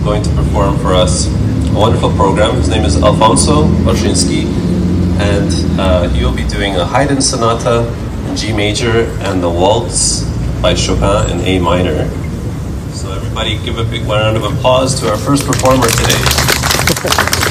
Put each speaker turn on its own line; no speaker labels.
going to perform for us a wonderful program. His name is Alfonso Baczynski, and he will be doing a Haydn Sonata in G major and the Waltz by Chopin in A minor. So everybody give a big round of applause to our first performer today.